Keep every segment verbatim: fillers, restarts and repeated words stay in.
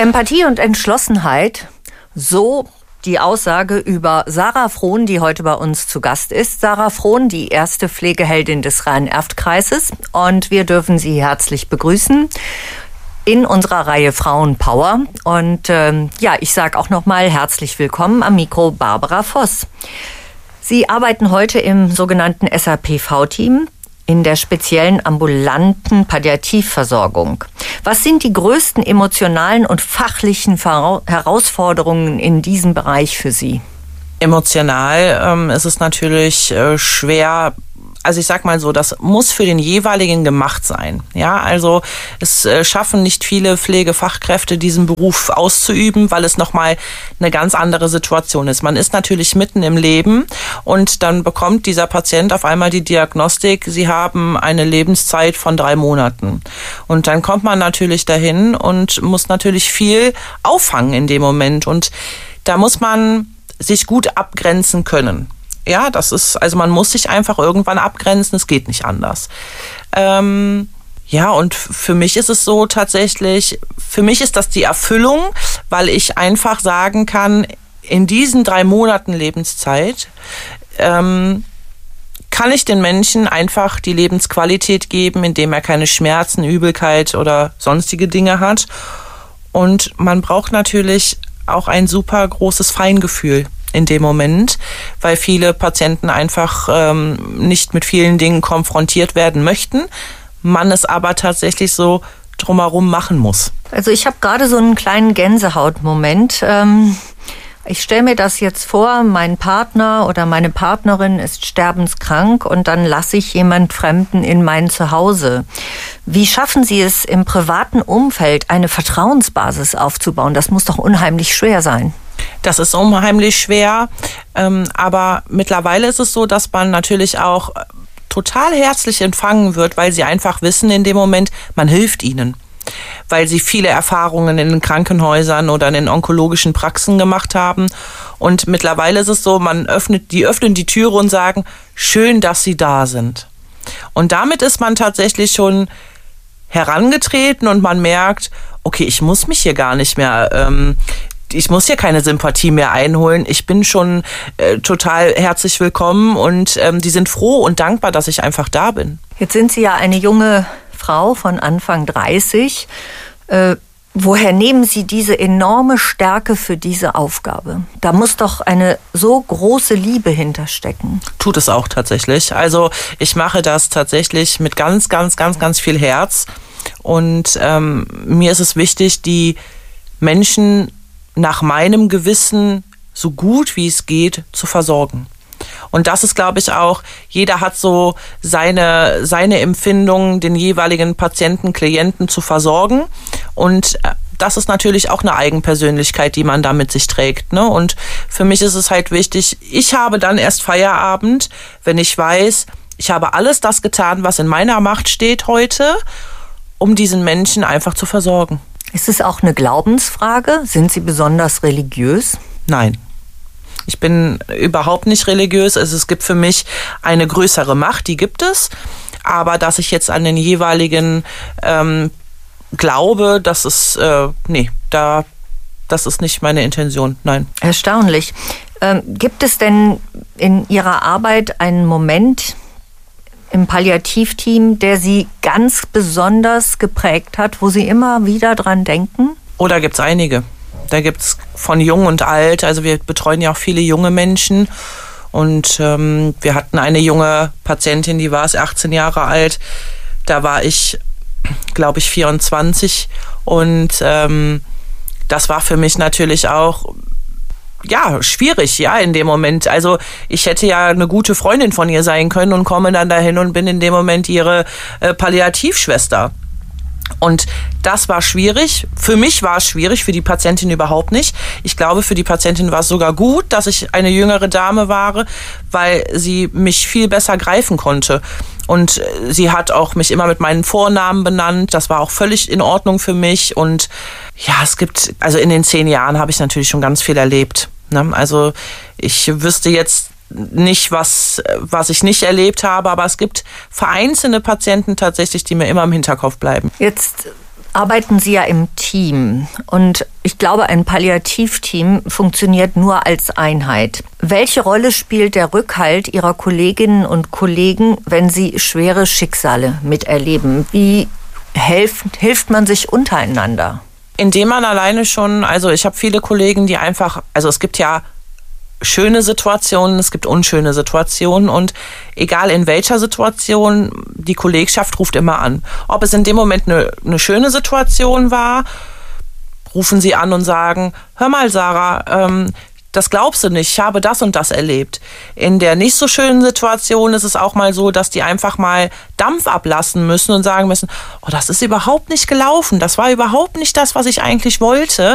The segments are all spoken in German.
Empathie und Entschlossenheit, so die Aussage über Sarah Frohn, die heute bei uns zu Gast ist. Sarah Frohn, die erste Pflegeheldin des Rhein-Erft-Kreises. Und wir dürfen Sie herzlich begrüßen in unserer Reihe Frauenpower. Und ähm, ja, ich sage auch nochmal herzlich willkommen am Mikro Barbara Voss. Sie arbeiten heute im sogenannten S A P V-Team in der speziellen ambulanten Palliativversorgung. Was sind die größten emotionalen und fachlichen Herausforderungen in diesem Bereich für Sie? Emotional ähm, ist es natürlich äh, schwer. Also ich sag mal so, das muss für den jeweiligen gemacht sein. Ja, also es äh, schaffen nicht viele Pflegefachkräfte, diesen Beruf auszuüben, weil es nochmal eine ganz andere Situation ist. Man ist natürlich mitten im Leben und dann bekommt dieser Patient auf einmal die Diagnostik, Sie haben eine Lebenszeit von drei Monaten. Und dann kommt man natürlich dahin und muss natürlich viel auffangen in dem Moment. Und da muss man sich gut abgrenzen können. Ja, das ist, also man muss sich einfach irgendwann abgrenzen, es geht nicht anders. Ähm, ja, und für mich ist es so tatsächlich, für mich ist das die Erfüllung, weil ich einfach sagen kann, in diesen drei Monaten Lebenszeit ähm, kann ich den Menschen einfach die Lebensqualität geben, indem er keine Schmerzen, Übelkeit oder sonstige Dinge hat. Und man braucht natürlich auch ein super großes Feingefühl in dem Moment, weil viele Patienten einfach ähm, nicht mit vielen Dingen konfrontiert werden möchten, man es aber tatsächlich so drumherum machen muss. Also ich habe gerade so einen kleinen Gänsehautmoment. Ähm, ich stelle mir das jetzt vor, mein Partner oder meine Partnerin ist sterbenskrank und dann lasse ich jemand Fremden in mein Zuhause. Wie schaffen Sie es im privaten Umfeld, eine Vertrauensbasis aufzubauen? Das muss doch unheimlich schwer sein. Das ist unheimlich schwer, ähm, aber mittlerweile ist es so, dass man natürlich auch total herzlich empfangen wird, weil sie einfach wissen in dem Moment, man hilft ihnen. Weil sie viele Erfahrungen in den Krankenhäusern oder in den onkologischen Praxen gemacht haben. Und mittlerweile ist es so, man öffnet, die öffnen die Türe und sagen, schön, dass Sie da sind. Und damit ist man tatsächlich schon herangetreten und man merkt, okay, ich muss mich hier gar nicht mehr ähm, ich muss hier keine Sympathie mehr einholen. Ich bin schon äh, total herzlich willkommen und ähm, die sind froh und dankbar, dass ich einfach da bin. Jetzt sind Sie ja eine junge Frau von Anfang dreißig. Äh, woher nehmen Sie diese enorme Stärke für diese Aufgabe? Da muss doch eine so große Liebe hinterstecken. Tut es auch tatsächlich. Also ich mache das tatsächlich mit ganz, ganz, ganz, ganz viel Herz. Und ähm, mir ist es wichtig, die Menschen nach meinem Gewissen so gut wie es geht zu versorgen. Und das ist, glaube ich, auch, jeder hat so seine, seine Empfindungen, den jeweiligen Patienten, Klienten zu versorgen. Und das ist natürlich auch eine Eigenpersönlichkeit, die man da mit sich trägt, ne? Und für mich ist es halt wichtig, ich habe dann erst Feierabend, wenn ich weiß, ich habe alles das getan, was in meiner Macht steht heute, um diesen Menschen einfach zu versorgen. Ist es auch eine Glaubensfrage? Sind Sie besonders religiös? Nein. Ich bin überhaupt nicht religiös. Also es gibt für mich eine größere Macht, die gibt es. Aber dass ich jetzt an den jeweiligen ähm, glaube, das ist, äh, nee, da, das ist nicht meine Intention, nein. Erstaunlich. Ähm, gibt es denn in Ihrer Arbeit einen Moment im Palliativteam, der Sie ganz besonders geprägt hat, wo Sie immer wieder dran denken? Oh, da gibt's einige. Da gibt's von jung und alt. Also wir betreuen ja auch viele junge Menschen. Und ähm, wir hatten eine junge Patientin, die war achtzehn Jahre alt. Da war ich, glaube ich, vierundzwanzig. Und ähm, das war für mich natürlich auch ja, schwierig, ja, in dem Moment. Also ich hätte ja eine gute Freundin von ihr sein können und komme dann dahin und bin in dem Moment ihre äh, Palliativschwester. Und das war schwierig. Für mich war es schwierig, für die Patientin überhaupt nicht. Ich glaube, für die Patientin war es sogar gut, dass ich eine jüngere Dame war, weil sie mich viel besser greifen konnte. Und sie hat auch mich immer mit meinen Vornamen benannt. Das war auch völlig in Ordnung für mich. Und ja, es gibt, also in den zehn Jahren habe ich natürlich schon ganz viel erlebt. Ne? Also ich wüsste jetzt nicht, was, was ich nicht erlebt habe, aber es gibt vereinzelte Patienten tatsächlich, die mir immer im Hinterkopf bleiben. Jetzt arbeiten Sie ja im Team und ich glaube, ein Palliativteam funktioniert nur als Einheit. Welche Rolle spielt der Rückhalt Ihrer Kolleginnen und Kollegen, wenn Sie schwere Schicksale miterleben? Wie hilft, hilft man sich untereinander? Indem man alleine schon, also ich habe viele Kollegen, die einfach, also es gibt ja schöne Situationen, es gibt unschöne Situationen und egal in welcher Situation, die Kollegschaft ruft immer an. Ob es in dem Moment eine, eine schöne Situation war, rufen sie an und sagen, hör mal Sarah, ähm, das glaubst du nicht, ich habe das und das erlebt. In der nicht so schönen Situation ist es auch mal so, dass die einfach mal Dampf ablassen müssen und sagen müssen, oh, das ist überhaupt nicht gelaufen, das war überhaupt nicht das, was ich eigentlich wollte.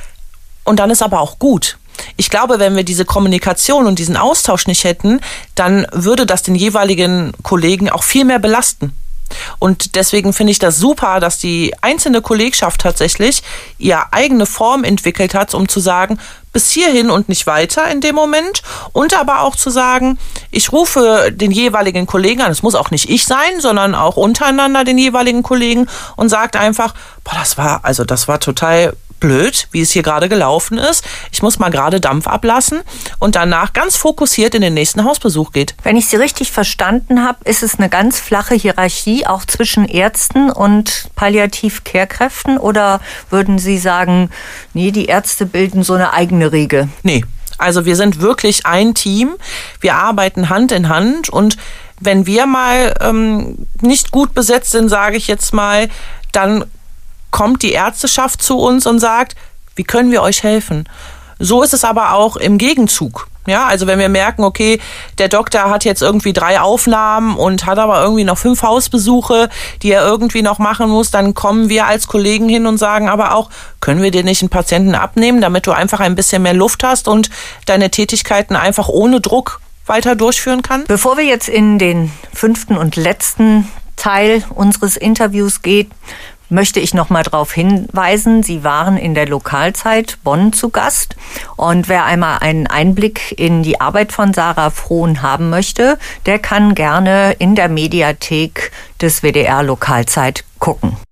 Und dann ist aber auch gut. Ich glaube, wenn wir diese Kommunikation und diesen Austausch nicht hätten, dann würde das den jeweiligen Kollegen auch viel mehr belasten. Und deswegen finde ich das super, dass die einzelne Kollegschaft tatsächlich ihre eigene Form entwickelt hat, um zu sagen, bis hierhin und nicht weiter in dem Moment. Und aber auch zu sagen, ich rufe den jeweiligen Kollegen an, es muss auch nicht ich sein, sondern auch untereinander den jeweiligen Kollegen und sagt einfach, boah, das war, also das war total blöd, wie es hier gerade gelaufen ist. Ich muss mal gerade Dampf ablassen und danach ganz fokussiert in den nächsten Hausbesuch geht. Wenn ich Sie richtig verstanden habe, ist es eine ganz flache Hierarchie auch zwischen Ärzten und Palliativ-Care-Kräften oder würden Sie sagen, nee, die Ärzte bilden so eine eigene Riege? Nee, also wir sind wirklich ein Team. Wir arbeiten Hand in Hand und wenn wir mal ähm, nicht gut besetzt sind, sage ich jetzt mal, dann kommt die Ärzteschaft zu uns und sagt, wie können wir euch helfen? So ist es aber auch im Gegenzug. Ja, also wenn wir merken, okay, der Doktor hat jetzt irgendwie drei Aufnahmen und hat aber irgendwie noch fünf Hausbesuche, die er irgendwie noch machen muss, dann kommen wir als Kollegen hin und sagen aber auch, können wir dir nicht einen Patienten abnehmen, damit du einfach ein bisschen mehr Luft hast und deine Tätigkeiten einfach ohne Druck weiter durchführen kannst? Bevor wir jetzt in den fünften und letzten Teil unseres Interviews gehen, möchte ich noch mal darauf hinweisen, Sie waren in der Lokalzeit Bonn zu Gast. Und wer einmal einen Einblick in die Arbeit von Sarah Frohn haben möchte, der kann gerne in der Mediathek des W D R Lokalzeit gucken.